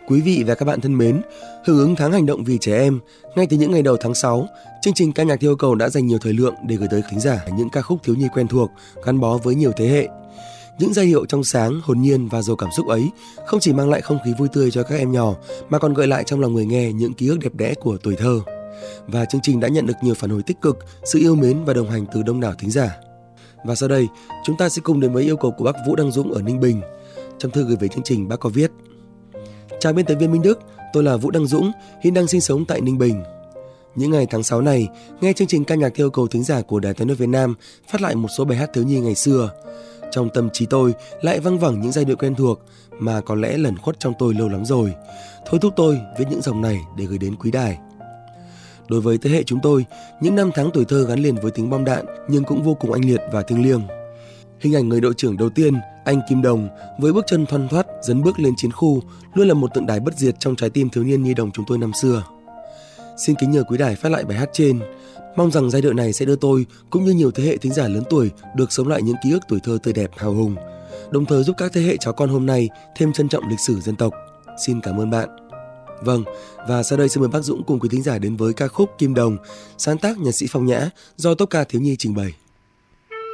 Quý vị và các bạn thân mến, hưởng ứng tháng hành động vì trẻ em, ngay từ những ngày đầu tháng 6, chương trình ca nhạc theo yêu cầu đã dành nhiều thời lượng để gửi tới khán giả những ca khúc thiếu nhi quen thuộc, gắn bó với nhiều thế hệ. Những giai điệu trong sáng, hồn nhiên và giàu cảm xúc ấy không chỉ mang lại không khí vui tươi cho các em nhỏ, mà còn gợi lại trong lòng người nghe những ký ức đẹp đẽ của tuổi thơ. Và chương trình đã nhận được nhiều phản hồi tích cực, sự yêu mến và đồng hành từ đông đảo thính giả. Và sau đây, chúng ta sẽ cùng đến với yêu cầu của bác Vũ Đăng Dũng ở Ninh Bình. Trong thư gửi về chương trình, bác có viết: Chào biên tập viên Minh Đức, tôi là Vũ Đăng Dũng, hiện đang sinh sống tại Ninh Bình. Những ngày tháng 6 này, nghe chương trình ca nhạc theo yêu cầu thính giả của Đài Tiếng nói Việt Nam phát lại một số bài hát thiếu nhi ngày xưa. Trong tâm trí tôi lại văng vẳng những giai điệu quen thuộc mà có lẽ lẩn khuất trong tôi lâu lắm rồi. Thôi thúc tôi viết những dòng này để gửi đến quý đài. Đối với thế hệ chúng tôi, những năm tháng tuổi thơ gắn liền với tiếng bom đạn nhưng cũng vô cùng oanh liệt và thiêng liêng. Hình ảnh người đội trưởng đầu tiên, anh Kim Đồng, với bước chân thoăn thoắt dấn bước lên chiến khu luôn là một tượng đài bất diệt trong trái tim thiếu niên nhi đồng chúng tôi năm xưa. Xin kính nhờ quý đài phát lại bài hát trên. Mong rằng giai điệu này sẽ đưa tôi cũng như nhiều thế hệ thính giả lớn tuổi được sống lại những ký ức tuổi thơ tươi đẹp hào hùng, đồng thời giúp các thế hệ cháu con hôm nay thêm trân trọng lịch sử dân tộc. Xin cảm ơn bạn. Vâng, và sau đây xin mời bác Dũng cùng quý thính giả đến với ca khúc Kim Đồng, sáng tác nhạc sĩ Phong Nhã do Tốp ca thiếu nhi trình bày.